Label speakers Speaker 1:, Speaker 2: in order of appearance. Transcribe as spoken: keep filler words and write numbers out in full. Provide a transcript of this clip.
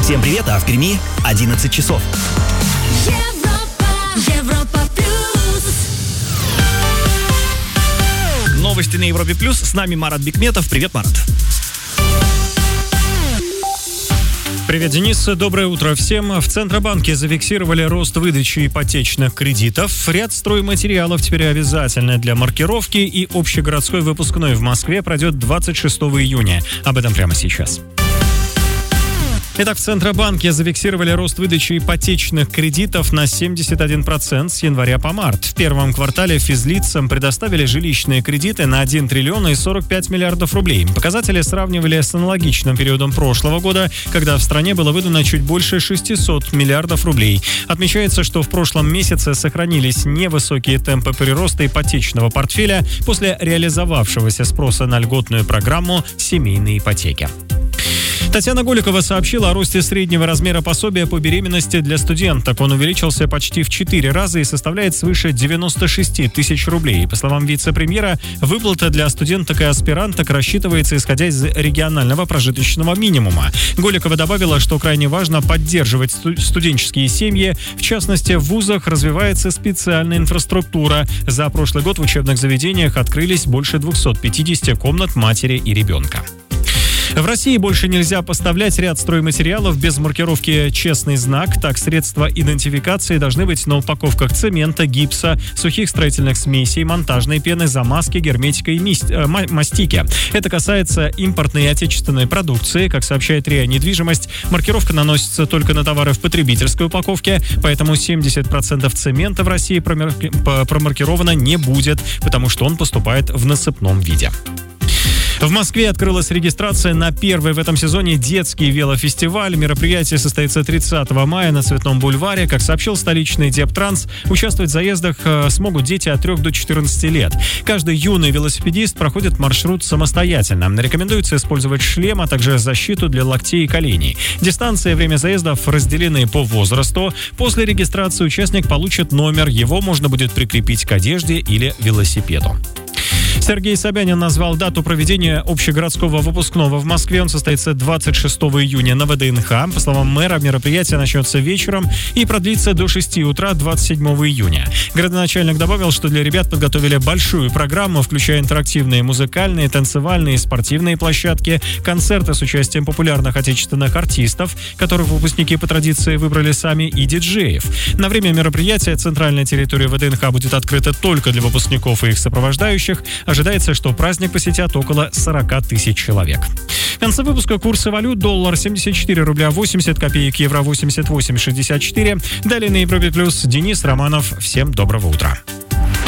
Speaker 1: Всем привет, а в Перми одиннадцать часов.
Speaker 2: Европа, Европа плюс.
Speaker 1: Новости на Европе плюс. С нами Марат Бикметов. Привет, Марат.
Speaker 3: Привет, Денис. Доброе утро всем. В Центробанке зафиксировали рост выдачи ипотечных кредитов. Ряд стройматериалов теперь обязательны для маркировки, и общегородской выпускной в Москве пройдет двадцать шестого июня. Об этом прямо сейчас. Итак, в Центробанке зафиксировали рост выдачи ипотечных кредитов на семьдесят один процент с января по март. В первом квартале физлицам предоставили жилищные кредиты на один триллион и сорок пять миллиардов рублей. Показатели сравнивали с аналогичным периодом прошлого года, когда в стране было выдано чуть больше шестьсот миллиардов рублей. Отмечается, что в прошлом месяце сохранились невысокие темпы прироста ипотечного портфеля после реализовавшегося спроса на льготную программу семейной ипотеки. Татьяна Голикова сообщила о росте среднего размера пособия по беременности для студенток. Он увеличился почти в четыре раза и составляет свыше девяносто шесть тысяч рублей. По словам вице-премьера, выплата для студенток и аспиранток рассчитывается исходя из регионального прожиточного минимума. Голикова добавила, что крайне важно поддерживать студенческие семьи. В частности, в вузах развивается специальная инфраструктура. За прошлый год в учебных заведениях открылись больше двухсот пятидесяти комнат матери и ребенка. В России больше нельзя поставлять ряд стройматериалов без маркировки «Честный знак». Так, средства идентификации должны быть на упаковках цемента, гипса, сухих строительных смесей, монтажной пены, замазки, герметика и мист, э, мастики. Это касается импортной и отечественной продукции. Как сообщает РИА «Недвижимость», маркировка наносится только на товары в потребительской упаковке, поэтому семьдесят процентов цемента в России промаркировано не будет, потому что он поступает в насыпном виде. В Москве открылась регистрация на первый в этом сезоне детский велофестиваль. Мероприятие состоится тридцатого мая на Цветном бульваре. Как сообщил столичный Дептранс, участвовать в заездах смогут дети от трёх до четырнадцати лет. Каждый юный велосипедист проходит маршрут самостоятельно. Рекомендуется использовать шлем, а также защиту для локтей и коленей. Дистанция и время заездов разделены по возрасту. После регистрации участник получит номер. Его можно будет прикрепить к одежде или велосипеду. Сергей Собянин назвал дату проведения общегородского выпускного в Москве. Он состоится двадцать шестого июня на ВДНХ. По словам мэра, мероприятие начнется вечером и продлится до шести утра двадцать седьмого июня. Градоначальник добавил, что для ребят подготовили большую программу, включая интерактивные музыкальные, танцевальные, спортивные площадки, концерты с участием популярных отечественных артистов, которых выпускники по традиции выбрали сами, и диджеев. На время мероприятия центральная территория ВДНХ будет открыта только для выпускников и их сопровождающих. Ожидается, что праздник посетят около сорока тысяч человек. В конце выпуска курсы валют: доллар семьдесят четыре рубля восемьдесят копеек, евро восемьдесят восемь шестьдесят четыре. Далее на Европе плюс Денис Романов. Всем доброго утра.